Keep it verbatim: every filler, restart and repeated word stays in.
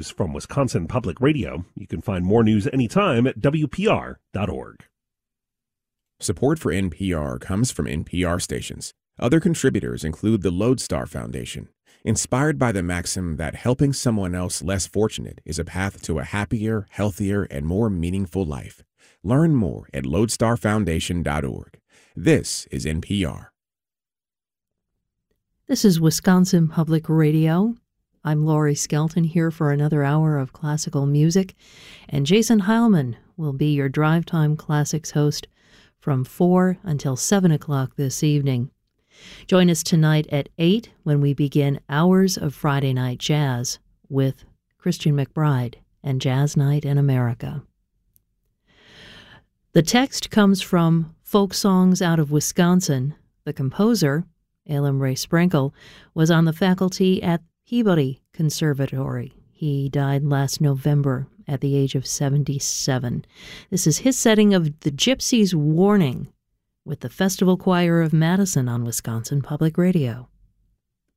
news from Wisconsin Public Radio. You can find more news anytime at W P R dot org. Support for N P R comes from N P R stations. Other contributors include the Lodestar Foundation, inspired by the maxim that helping someone else less fortunate is a path to a happier, healthier, and more meaningful life. Learn more at lodestar foundation dot org. This is N P R. This is Wisconsin Public Radio. I'm Laurie Skelton here for another hour of classical music, and Jason Heilman will be your Drive Time Classics host from four until seven o'clock this evening. Join us tonight at eight when we begin Hours of Friday Night Jazz with Christian McBride and Jazz Night in America. The text comes from Folk Songs Out of Wisconsin. The composer, Elam Ray Sprinkle, was on the faculty at Peabody Conservatory. He died last November at the age of seventy-seven. This is his setting of The Gypsy's Warning with the Festival Choir of Madison on Wisconsin Public Radio.